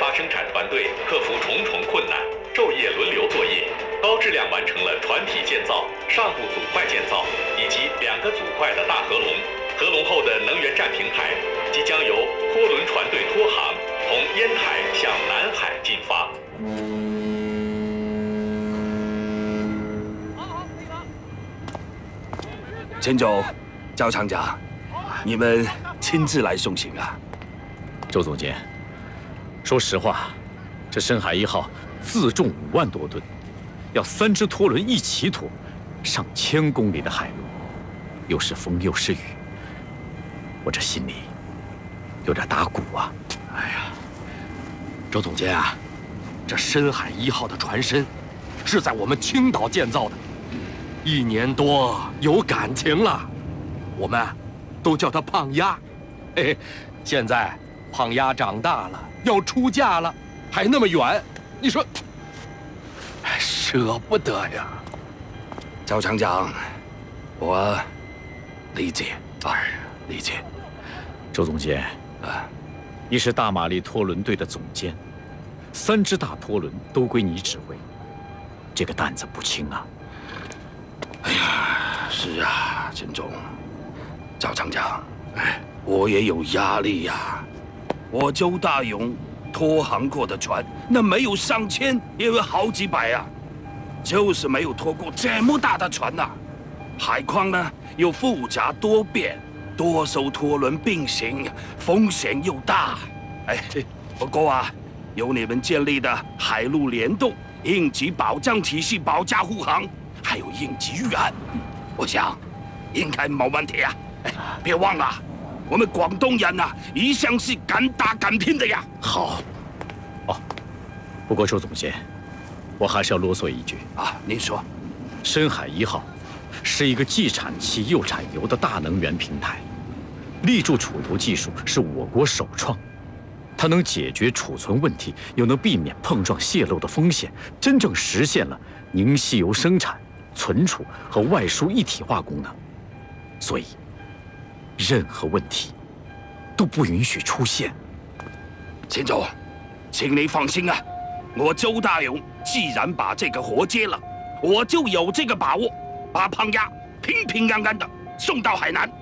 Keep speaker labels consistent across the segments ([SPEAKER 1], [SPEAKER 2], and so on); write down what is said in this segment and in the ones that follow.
[SPEAKER 1] 花生产团队克服重重困难，昼夜轮流作业，高质量完成了船体建造、上部组块建造以及2个组块的大合龙。合龙后的能源站平台即将由拖轮船队拖航，从烟台向南海进发。
[SPEAKER 2] 钱总、赵厂长，你们亲自来送行啊？
[SPEAKER 3] 周总监，说实话，这深海1号自重5万多吨，要3只拖轮一起拖，上千公里的海路，又是风又是雨，我这心里有点打鼓啊！
[SPEAKER 4] 哎呀，周总监啊，这深海1号的船身是在我们青岛建造的，1年多有感情了，我们都叫它胖丫。嘿嘿，现在胖丫长大了，要出嫁了，还那么远，你说，舍不得呀。
[SPEAKER 2] 赵厂长，我理解，理解。
[SPEAKER 3] 周总监你是大马力拖轮队的总监，3只大拖轮都归你指挥，这个担子不轻啊。
[SPEAKER 2] 哎呀，是啊，陈总，赵厂长，我也有压力呀。我周大勇拖航过的船，那没有上千，也有好几百啊，就是没有拖过这么大的船呐。海况呢又复杂多变，多艘拖轮并行，风险又大。不过啊，有你们建立的海陆联动应急保障体系保驾护航，还有应急预案，我想应该没问题啊。别忘了，我们广东人呐，一向是敢打敢拼的呀。
[SPEAKER 3] 好，不过周总监，我还是要啰嗦一句
[SPEAKER 2] 啊，您说，
[SPEAKER 3] 深海1号是一个既产气又产油的大能源平台，立柱储油技术是我国首创，它能解决储存问题，又能避免碰撞泄漏的风险，真正实现了凝稀油生产、存储和外输一体化功能。所以，任何问题都不允许出现。
[SPEAKER 2] 钱总，请你放心啊，我周大勇既然把这个活接了，我就有这个把握，把胖丫平平安安的送到海南。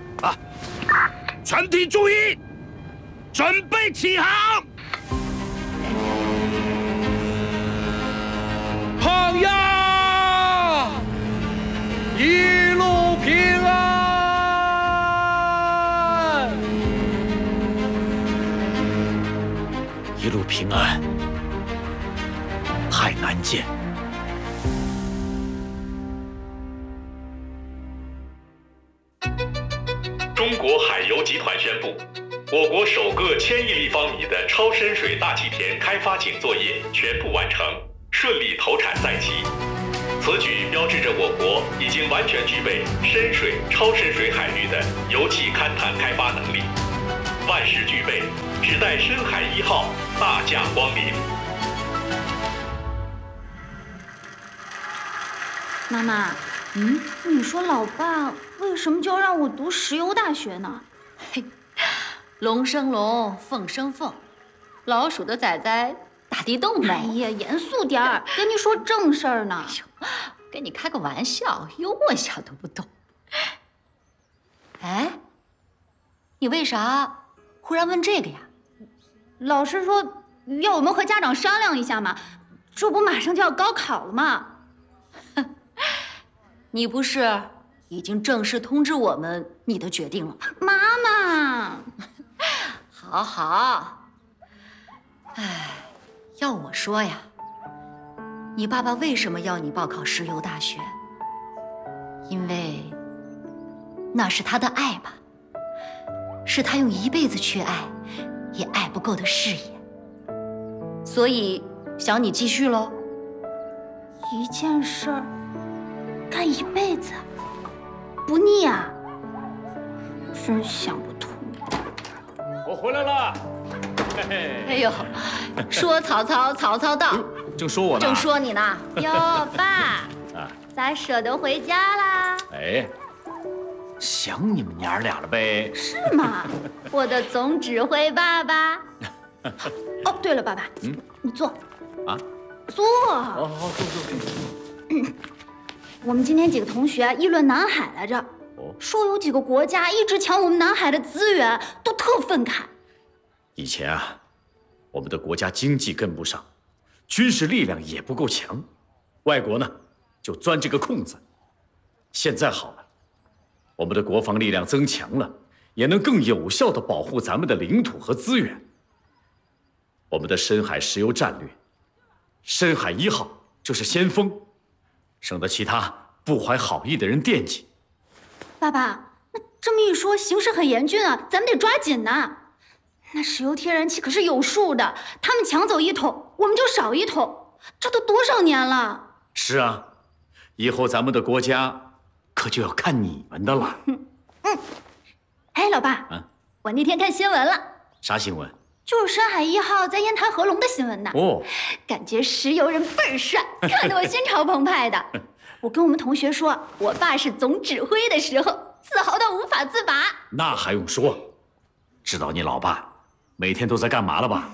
[SPEAKER 2] 全体注意，准备起航！
[SPEAKER 4] 胖丫，一路平安，
[SPEAKER 3] 一路平安，海南见。
[SPEAKER 1] 中国海油集团宣布，我国首个1000亿立方米的超深水大气田开发井作业全部完成，顺利投产在即。此举标志着我国已经完全具备深水、超深水海域的油气勘探开发能力，万事俱备，只待深海1号大驾光临。
[SPEAKER 5] 妈妈，你说老爸为什么就要让我读石油大学呢？
[SPEAKER 6] 嘿，龙生龙，凤生凤，老鼠的崽崽打地洞呗。
[SPEAKER 5] 哎呀，严肃点儿，跟你说正事儿呢。
[SPEAKER 6] 跟你开个玩笑，幽默一下都不懂。哎，你为啥忽然问这个呀？
[SPEAKER 5] 老师说要我们和家长商量一下嘛，这不马上就要高考了吗？
[SPEAKER 6] 你不是已经正式通知我们你的决定了吗？
[SPEAKER 5] 妈妈，
[SPEAKER 6] 好好。哎，要我说呀，你爸爸为什么要你报考石油大学？因为那是他的爱吧，是他用一辈子去爱，也爱不够的事业，所以想你继续喽。
[SPEAKER 5] 一件事儿干一辈子，不腻啊！真想不通。
[SPEAKER 3] 我回来了。嘿嘿。
[SPEAKER 6] 哎呦，说曹操，曹操到。
[SPEAKER 3] 正说我呢。
[SPEAKER 6] 正说你呢。
[SPEAKER 5] 哟，爸，咋舍得回家啦？
[SPEAKER 3] 哎，想你们娘俩了呗？
[SPEAKER 5] 是吗？我的总指挥爸爸。 哦，对了，爸爸，你坐。
[SPEAKER 3] 啊？
[SPEAKER 5] 坐。
[SPEAKER 3] 哦，坐。
[SPEAKER 5] 我们今天几个同学议论南海来着，说有几个国家一直抢我们南海的资源，都特愤慨。
[SPEAKER 3] 以前啊，我们的国家经济跟不上，军事力量也不够强，外国呢就钻这个空子。现在好了，我们的国防力量增强了，也能更有效地保护咱们的领土和资源。我们的深海石油战略，深海1号就是先锋，省得其他不怀好意的人惦记。
[SPEAKER 5] 爸爸，那这么一说，形势很严峻啊，咱们得抓紧呐。那石油天然气可是有数的，他们抢走1桶，我们就少1桶，这都多少年了？
[SPEAKER 3] 是啊，以后咱们的国家可就要看你们的了。
[SPEAKER 5] 哎，老爸，我那天看新闻了。
[SPEAKER 3] 啥新闻？
[SPEAKER 5] 就是深海1号在烟台合龙的新闻呢。
[SPEAKER 3] 哦，
[SPEAKER 5] 感觉石油人倍儿帅，看得我心潮澎湃的。我跟我们同学说，我爸是总指挥的时候，自豪到无法自拔。
[SPEAKER 3] 那还用说？知道你老爸每天都在干嘛了吧？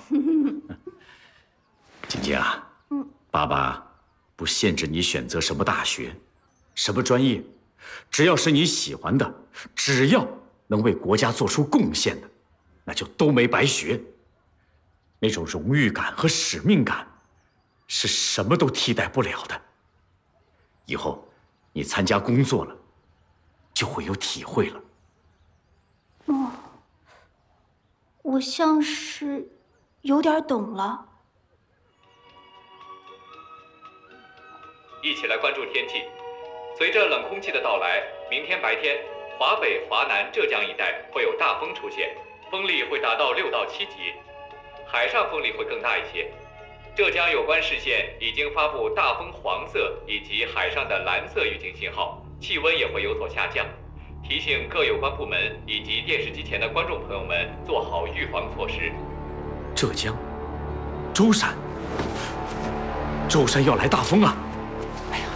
[SPEAKER 3] 晶晶啊，爸爸不限制你选择什么大学、什么专业，只要是你喜欢的，只要能为国家做出贡献的，那就都没白学。那种荣誉感和使命感，是什么都替代不了的。以后你参加工作了，就会有体会了。
[SPEAKER 5] 我像是有点懂了。
[SPEAKER 1] 一起来关注天气。随着冷空气的到来，明天白天，华北、华南、浙江一带会有大风出现，风力会达到6到7级，海上风力会更大一些。浙江有关市县已经发布大风黄色以及海上的蓝色预警信号，气温也会有所下降。提醒各有关部门以及电视机前的观众朋友们做好预防措施。
[SPEAKER 3] 浙江，舟山要来大风啊！哎呀，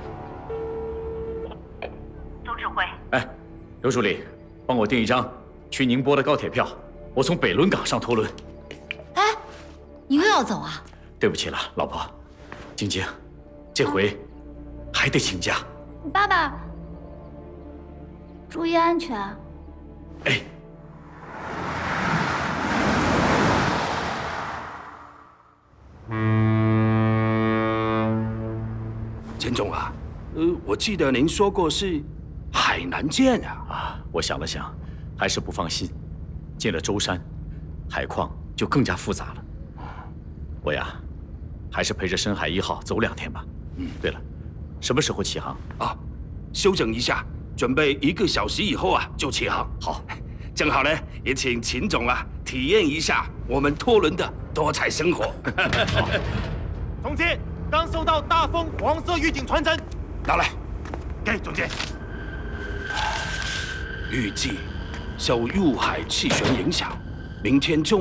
[SPEAKER 7] 总指挥，
[SPEAKER 3] 哎，刘助理，帮我订一张去宁波的高铁票，我从北仑港上拖轮。
[SPEAKER 6] 哎，你又要走啊？
[SPEAKER 3] 对不起了，老婆，晶晶，这回还得请假。
[SPEAKER 5] 爸爸，注意安全。
[SPEAKER 3] 哎。
[SPEAKER 2] 钱总啊，我记得您说过是海南舰啊。
[SPEAKER 3] 我想了想，还是不放心。进了舟山，海况就更加复杂了。我呀，还是陪着深海1号走2天吧。对了，什么时候起航？
[SPEAKER 2] 啊，休整一下，准备1个小时以后啊就起航。
[SPEAKER 3] 好，
[SPEAKER 2] 正好呢，也请秦总啊体验一下我们拖轮的多彩生活。
[SPEAKER 3] 好，
[SPEAKER 8] 总监，刚收到大风黄色预警传真，
[SPEAKER 2] 拿来。
[SPEAKER 8] 给总监。
[SPEAKER 2] 预计受入海气旋影响，明天中